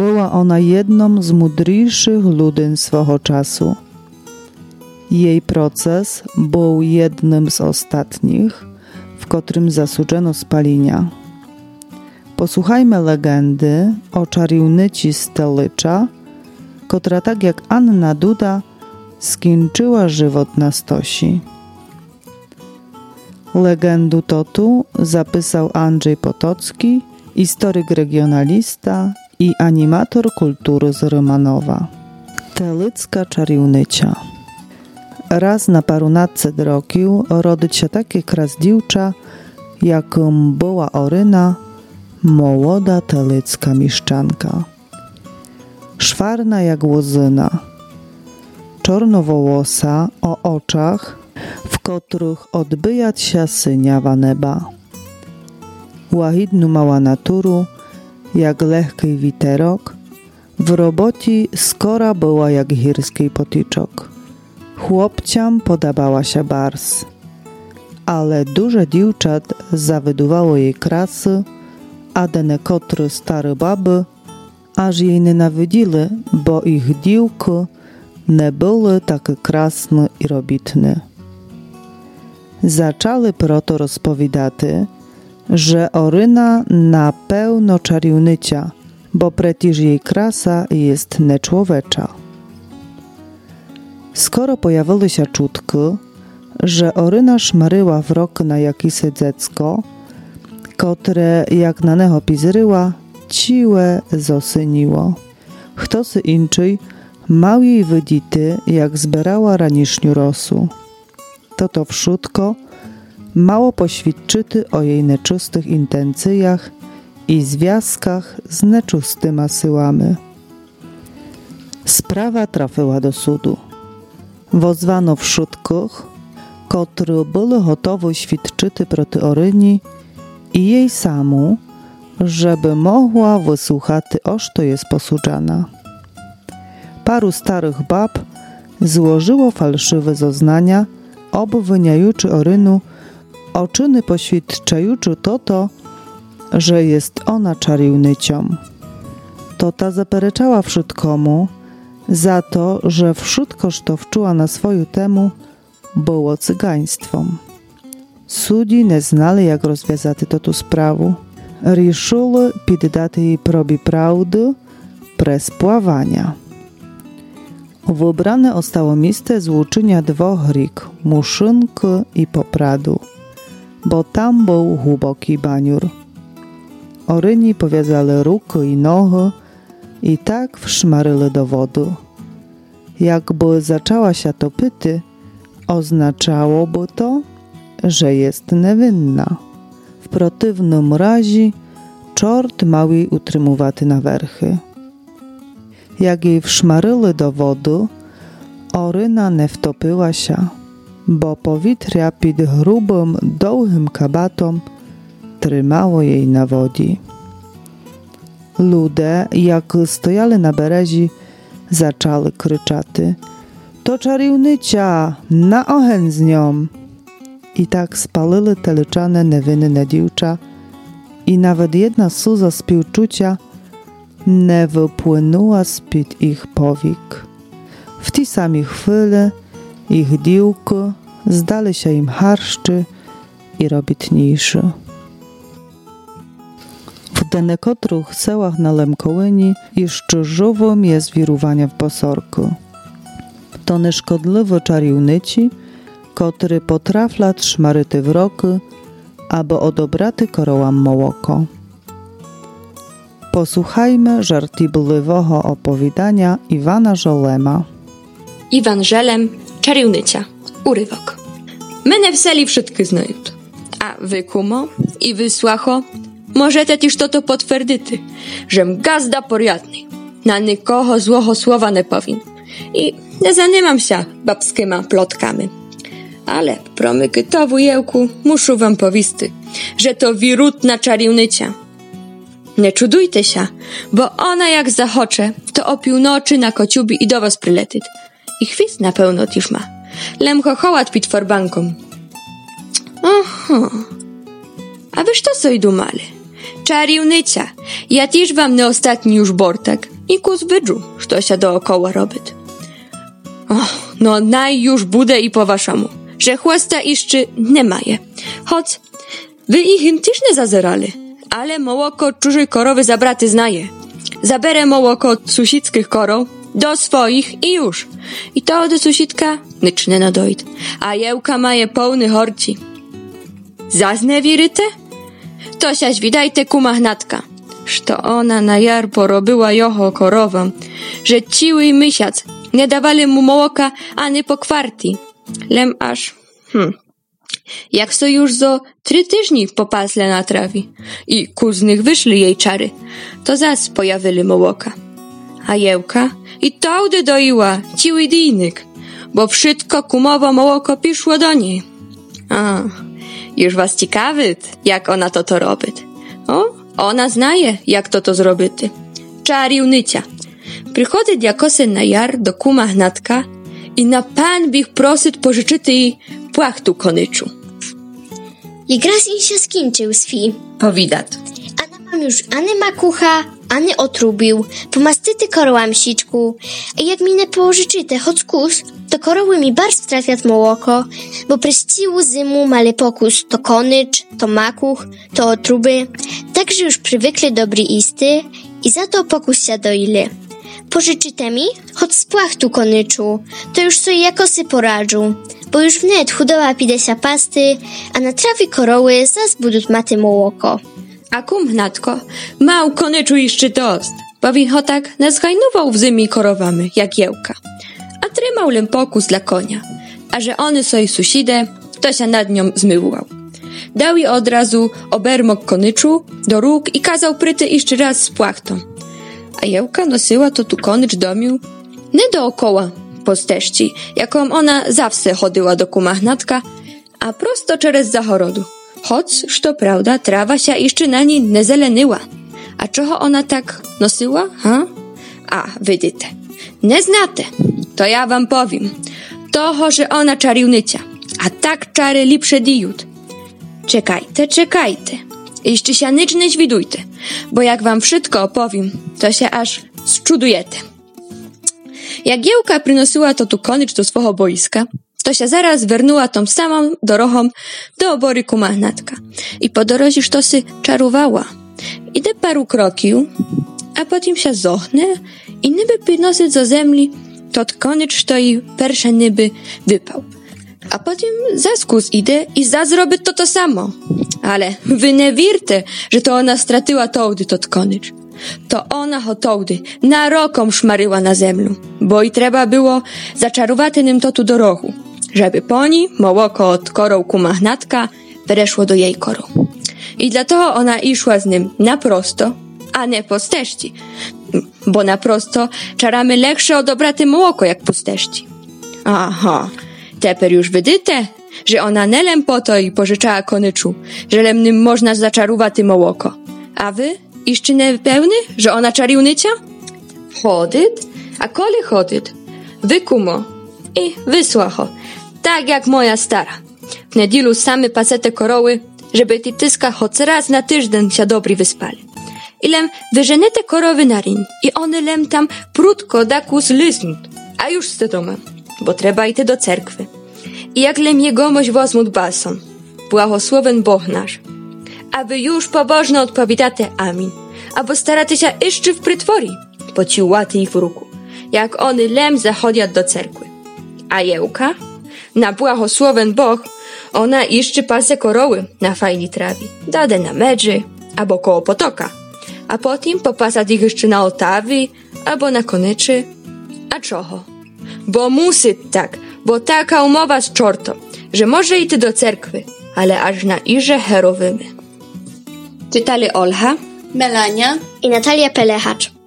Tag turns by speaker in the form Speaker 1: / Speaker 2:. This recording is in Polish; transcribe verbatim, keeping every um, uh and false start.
Speaker 1: była ona jedną z mądrzejszych ludzi swego czasu. Jej proces był jednym z ostatnich, w którym zasłużono spalenia. Posłuchajmy legendy o czarownicy z Telycza, która tak jak Anna Duda skończyła żywot na stosi. Legendu totu zapisał Andrzej Potocki, historyk regionalista i animator kultury z Romanowa. Telicka czarownica. Raz na parunatce drogił rodzić się takie kras dziewcza, jaką była Oryna, młoda telicka mieszczanka. Szwarna jak łozyna, czarnowłosa o oczach, w których odbijać się syniawa neba. Łahidnu mała naturu, jak lehki witerok, w roboci skora była jak górski potyczok. Chłopciam podobała się bars, ale duże dziewczat zawydowało jej krasy, a dene kotry stare baby aż jej nienawidzili, bo ich dziewki nie były takie krasne i robitne. Zaczęli proto rozpowiadać, że Oryna na pełno czarownica, bo przecież jej krasa jest nieczłowecza. Skoro pojawiły się czutki, że Oryna szmaryła w rok na jakieś dziecko, które jak na niego pizryła, ciłe zosyniło. Ktoś inczyj mał jej widzity, jak zbierała raniszniu rosu. To to wszystko mało poświadczyty o jej nieczystych intencjach i związkach z nieczystymi syłami. Sprawa trafiła do sudu. Wozwano wszystkich, którzy byli gotowi świadczyć proti Oryni i jej samu, żeby mogła wysłuchać, oż to jest posłużana. Paru starych bab złożyło fałszywe zeznania, obwiniajuczy Orynu o czyny poświadczające to to, że jest ona czarownicą. To ta zapereczała wszystkomu za to, że wszystko, co wczuła na swoją temu, było cygaństwem. Sudzi nie znali, jak rozwiązać to tu sprawę. Riszyli poddać jej próbie prawdy przez pławania. Wybrane zostało miejsce złuczenia dwóch rik, Muszynki i Popradu, bo tam był głęboki baniur. Oryni powiązali ruki i nogi i tak wszmaryli do wody. Jakby zaczęła się topić, oznaczałoby to, że jest niewinna. W przeciwnym razie czort miał jej utrzymywać na werchy. Jak jej wszmaryli do wody, Oryna nie wtopiła się, bo powietrze pod grubym, długim kabatom trzymało jej na wodzie. Ludzie, jak stojali na berezie, zaczęli krzyczeć: to czarownica, na ogień z nią! I tak spalili telyczane niewinne dziewcza i nawet jedna suza współczucia nie wypłynęła spod ich powiek. W tej samej chwili ich dziewki zdali się im harszczy i robitniejsze. W niektórych sełach na Lemkołyni jeszcze żywym jest wirowanie w posorku. To nieszkodliwe czarownicy, które potrafią szmaryć wroki, aby odebrać korołam mołoko. Posłuchajmy żartobliwego opowiadania Iwana Żolema.
Speaker 2: Iwan Żelem, czarownica, urywok. Mnie w seli wszystkie znają, a wy, kumo, i wy, słacho, możecie też to to potwierdzić, żem gazda porядny, na nikogo złego słowa nie powiem i nie zanimam się babskimi plotkami. Ale promyky to, wujełku, muszę wam powisty, że to wirutna czarownica. Nie czudujcie się, bo ona jak zachocze, to o północy na kociubi i do was przyletyć. I chwist na pełno też ma. Lemcho hołat pід forbanką. Oho. A wyż to sobie dumali? Czariwnycia, ja też wam na ostatni już bortek i kus wydżu, što się dookoła robić. Och, no naj już bude i po waszemu, że chłosta jeszcze nie maje. Choć wy ich im też nie zazerali, ale mołoko czużej korowy zabraty znaje. Zaberę mołoko od sąsiedzkich korów do swoich i już. I to od sąsiedka nic nie nadojdzie, a jełka maje pełny horci. Zazne wieryte? To siać widajte kumahnatka, że ona na jar porobyła joho korowom, że ciły miesiąc nie dawali mu mołoka ani po kwarti. Lem aż, hm, jak so już zo trzy tyżni popasle na trawi i ku z nich wyszli jej czary, to zas pojawili mołoka. A jełka i tołdy doiła ciły dijnyk, bo wszystko kumowo mołoko piszło do niej. A, już was ciekawy, jak ona to to robić. O, ona znaje, jak to to zrobić. Czariwnycia. Przychodzi jakosy na jar do kumahnatka i na pan bych prosyć pożyczyć jej płachtu konyczu.
Speaker 3: I gras i się skończył swi.
Speaker 2: Powidat.
Speaker 3: A na mam już ani makucha, ani otrubił, pomastyty korołam siczku, a jak mi nie pożyczyte choć kus, to koroły mi bardzo trafiat mołoko, bo przez ciłu zimu male pokus to konycz, to makuch, to otruby, także już przywykli dobry isty i za to pokus się doili. Pożyczyte mi, choć z płachtu konyczu, to już sobie jakosy poradżu, bo już wnet chudowa pidesia pasty, a na trawi koroły zas budut maty mołoko.
Speaker 2: A kumhnatko, mał konyczu jeszcze dost, bo win ho tak nie zhajnował w zimi korowamy, jak jełka. A trzymał lem pokus dla konia, a że one soj susidę, to się nad nią zmywał. Dał jej od razu obermok konyczu do róg i kazał pryty jeszcze raz z płachtą. A jełka nosiła to tu konycz domił, nie dookoła po steżci, jaką ona zawsze chodziła do kumahnatka, a prosto przez zachorodu. Choć, što prawda, trawa się jeszcze na niej nie zeleniła. A czego ona tak nosiła, ha? A, widzicie, nie znate, to ja wam powiem. Toho, że ona czariwnycia, a tak czary lepsze dijut. Czekajte, czekajte, jeszcze się nic nie zwidujte, bo jak wam wszystko opowiem, to się aż zczudujete. Jak jełka przynosiła to tu konycz do swego boiska, to się zaraz wernuła tą samą drogą do obory kumahnatka i po drodze to sy czarowała. Idę paru krokił, a potem się zochne i niby przynosić do zemli, to konycz to i pierwsze niby wypał. A potem zaskus idę i zazrobić to to samo. Ale wy nie wierte, że to ona stratyła tołdy tot konycz. To ona ho tołdy na rokom szmaryła na zemlu, bo i trzeba było zaczarować nim to tu do rogu, żeby po ni mołoko od korą kumahnatka przeszło do jej koru. I dlatego ona išła z nim na prosto, a nie po steżci, bo na prosto czaramy lepsze odobraty mołoko jak po steżci. Aha, teper już widyte, że ona nelem po to i pożyczała konyczu, że lemnym można zaczarować mołoko. A wy? Jeszcze nie pełny, że ona czariwnycia? Chodyt? A koli chodyt? Wykumo i wysłacho, tak jak moja stara. W niedzielu same pasete koroły, żeby ty tyska choć raz na tydzień się dobry wyspali. Ilem wyżenete korowy na ryń i one lem tam prudko daku zlysnut, a już z doma, bo trzeba iść do cerkwy. I jak lem jegomość wozmut basom, błogosławen Boh nasz. A wy już pobożno odpowiadate amin, albo staracie się jeszcze w prytwori, bo ci łaty ich w ruku, jak one lem zachodzą do cerkwy. A jełka? Na błogosławen Boh, ona jeszcze pasę koroły na fajni trawi, dade na medży, albo koło potoka, a potem popasać ich jeszcze na otawi, albo na konyczy. A czoho? Bo musi tak, bo taka umowa z czorto, że może iść do cerkwy, ale aż na irze herowymy. Czytali Olha,
Speaker 3: Melania i Natalia Pelechacz.